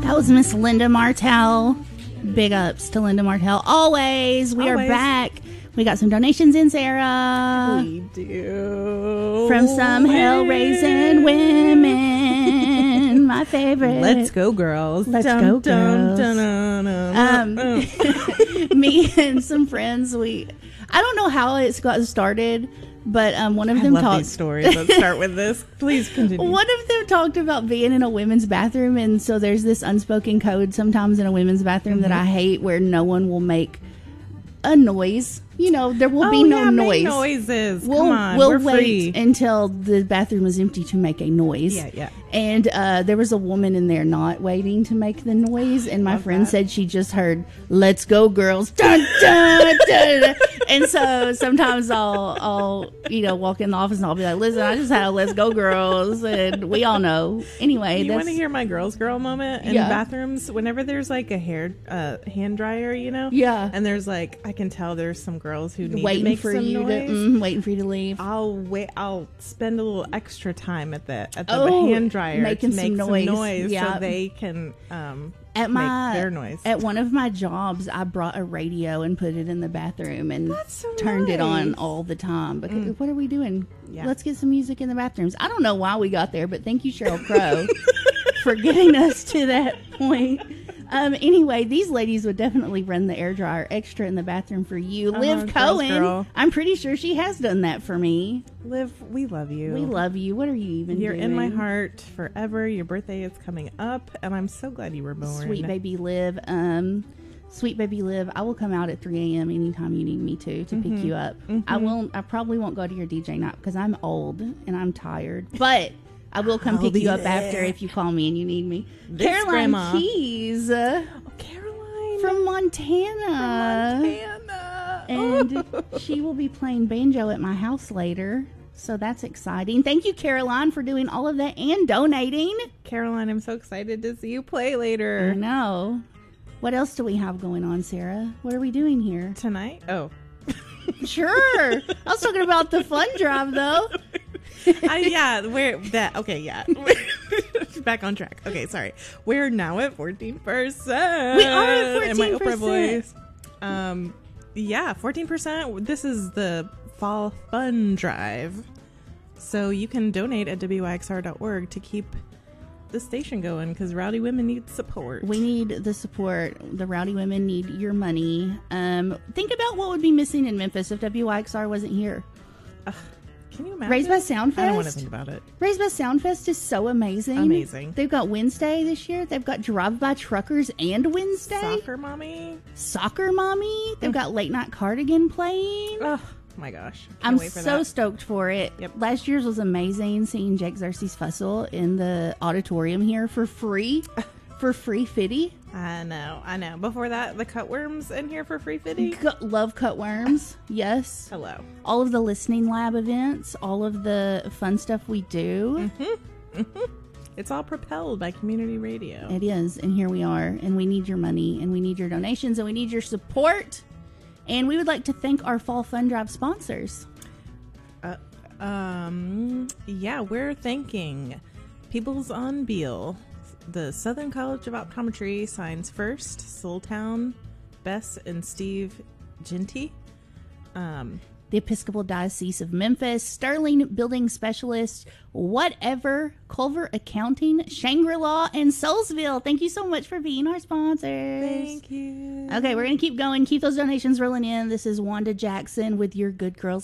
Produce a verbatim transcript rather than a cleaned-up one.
That was Miss Linda Martell. Big ups to Linda Martell. Always. We Always. are back. We got some donations in, Sarah. We do. From some hell-raising women. My favorite. Let's go, girls. Let's dun, go, dun, girls. Dun, dun, dun, dun, Um, me and some friends, we... I don't know how it got started, but um, one of I them love talked... these stories. Let's start with this. Please continue. One of them talked about being in a women's bathroom, and so there's this unspoken code sometimes in a women's bathroom Mm-hmm. that I hate, where no one will make a noise. You know, there will oh, be no yeah, noise. Make noises. We'll, Come on, we'll we're wait free. until the bathroom is empty to make a noise. Yeah, yeah. And uh, there was a woman in there not waiting to make the noise, and my Love friend that. said she just heard "Let's go, girls!" Dun, dun, dun, dun. And so sometimes I'll, I'll, you know, walk in the office and I'll be like, "Listen, I just had a Let's Go, girls," and we all know. Anyway, You that's want to hear my girls girl moment in Yeah. bathrooms? Whenever there's like a hair uh, hand dryer, you know, Yeah. and there's like I can tell there's some girls who need waiting to make for some you noise. to, mm, waiting for you to leave. I'll wait. I'll spend a little extra time at the at the Oh, hand dryer making to make some some noise. noise, Yeah. so they can um, At my make their noise. at one of my jobs, I brought a radio and put it in the bathroom and That's so turned it on nice. all the time. Because what are we doing? Yeah. Let's get some music in the bathrooms. I don't know why we got there, but thank you, Cheryl Crow, for getting us to that point. Um, anyway, these ladies would definitely run the air dryer extra in the bathroom for you. Uh-huh, Liv girls, Cohen, girl. I'm pretty sure she has done that for me. Liv, we love you. We love you. What are you even You're doing? in my heart forever. Your birthday is coming up, and I'm so glad you were born. Sweet baby Liv. Um, sweet baby Liv. I will come out at three a.m. anytime you need me to to Mm-hmm. pick you up. I won't. I probably won't go to your D J night because I'm old and I'm tired. But I will come I'll pick be you up there. after if you call me and you need me. This Caroline grandma. Keys uh, Oh, Caroline from Montana. Montana. And she will be playing banjo at my house later. So that's exciting. Thank you, Caroline, for doing all of that and donating. Caroline, I'm so excited to see you play I later know. What else do we have going on, Sarah? What are we doing here? tonight. Oh, Sure. I was talking about the fun drive, though. I, yeah, we're that. Okay, yeah. Back on track. Okay, sorry. We're now at fourteen percent. We are at In my Oprah fourteen percent. voice. Um, yeah, fourteen percent. This is the fall fun drive, so you can donate at W Y X R dot org to keep the station going because rowdy women need support. We need the support. The rowdy women need your money. Um, think about what would be missing in Memphis if W Y X R wasn't here. Can you imagine? Raised by Soundfest. I don't want to think about it. Raised by Soundfest is so amazing. Amazing. They've got Wednesday this year. They've got Drive By Truckers and Wednesday. Soccer mommy. Soccer Mommy. They've got Late Night Cardigan playing. Oh my gosh. Can't I'm wait for so that. stoked for it. Yep. Last year's was amazing seeing Jake Xerxes Fussell in the auditorium here for free. For free fitty. I know, I know. Before that, the Cutworms in here for free fitty. Cu- love Cutworms. Yes. Hello. All of the listening lab events, all of the fun stuff we do. It's all propelled by community radio. It is. And here we are. And we need your money and we need your donations and we need your support. And we would like to thank our Fall Fun Drive sponsors. Uh, um, yeah, we're thanking Peoples on Beale, the Southern College of Optometry, Signs First, Soultown, Bess and Steve Genty. Um, The Episcopal Diocese of Memphis, Sterling Building Specialist, Whatever, Culver Accounting, Shangri-La, and Soulsville. Thank you so much for being our sponsors. thank you. Okay, we're going to keep going. Keep those donations rolling in. This is Wanda Jackson with your Good Girls